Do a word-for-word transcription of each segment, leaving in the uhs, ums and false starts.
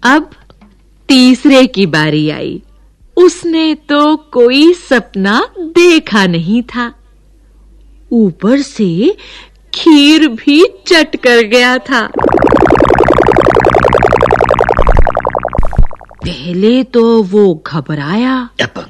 अब तीसरे की बारी आई। उसने तो कोई सपना देखा नहीं था, ऊपर से खीर भी चट कर गया था। पहले तो वो घबराया,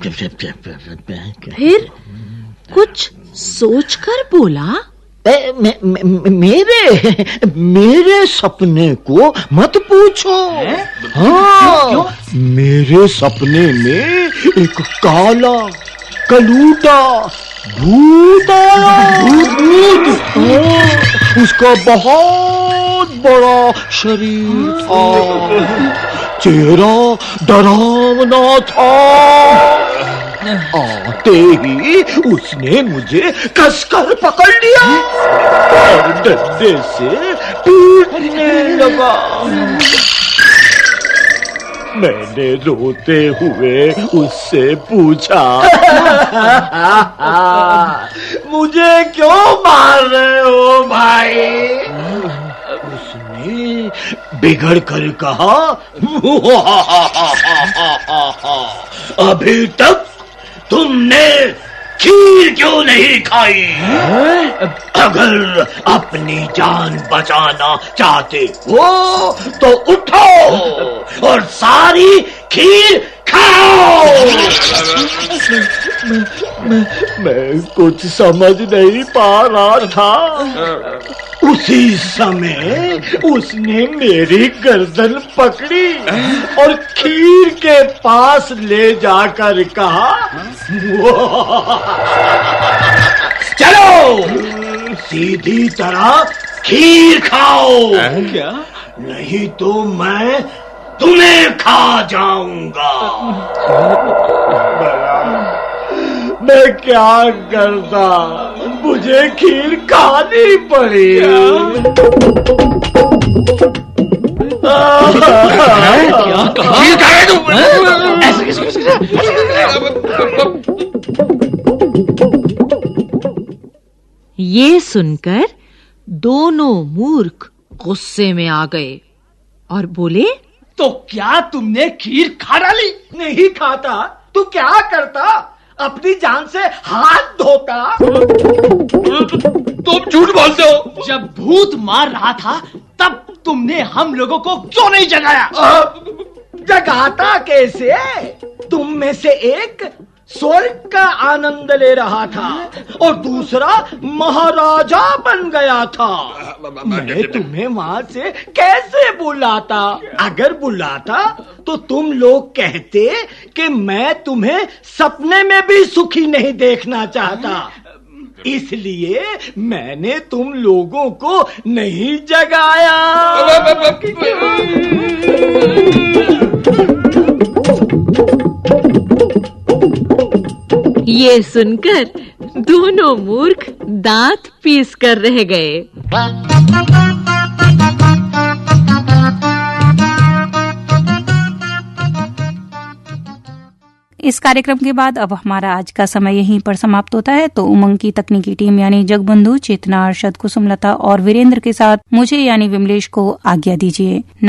फिर कुछ सोचकर बोला, मे, मे, मेरे मेरे सपने को मत पूछो। हाँ, क्यों, क्यों? मेरे सपने में एक काला कलूटा भूत आया। भूत, भूत। उसका बहुत बड़ा शरीर था, चेहरा डरावना था। आते ही उसने मुझे कसकर पकड़ लिया और डंडे से पीटने लगा। मैंने रोते हुए उससे पूछा, मुझे क्यों मार रहे हो भाई? उसने बिगड़ कर कहा, अभी तक तुमने खीर क्यों नहीं खाई? अगर अपनी जान बचाना चाहते हो तो उठो और सारी खीर खाओ। मैं, मैं, मैं कुछ समझ नहीं पा रहा था। उसी समय उसने मेरी गर्दन पकड़ी और खीर के पास ले जाकर कहा, चलो सीधी तरह खीर खाओ। क्या? नहीं तो मैं तुम्हें खा जाऊंगा। मैं क्या करता, मुझे खीर खानी पड़ी। क्या खीर खाए तुम? ऐसा कैसे कर सकते? ये सुनकर दोनों मूर्ख गुस्से में आ गए और बोले, तो क्या तुमने खीर खा डाली? नहीं खाता तो क्या करता? अपनी जान से हाथ धोता। तुम झूठ बोलते हो। जब भूत मार रहा था तब तुमने हम लोगों को क्यों नहीं जगाया? जगाता कैसे? तुम में से एक स्वर्ग का आनंद ले रहा था और दूसरा महाराजा बन गया था। मैं तुम्हें वहां से कैसे बुलाता? अगर बुलाता तो तुम लोग कहते कि मैं तुम्हें सपने में भी सुखी नहीं देखना चाहता, इसलिए मैंने तुम लोगों को नहीं जगाया। ये सुनकर दोनों मूर्ख दांत पीस कर रह गए। इस कार्यक्रम के बाद अब हमारा आज का समय यहीं पर समाप्त होता है। तो उमंग की तकनीकी टीम यानी जगबंधु, चेतना, अरशद, कुसुमलता और वीरेंद्र के साथ मुझे यानी विमलेश को आज्ञा दीजिए।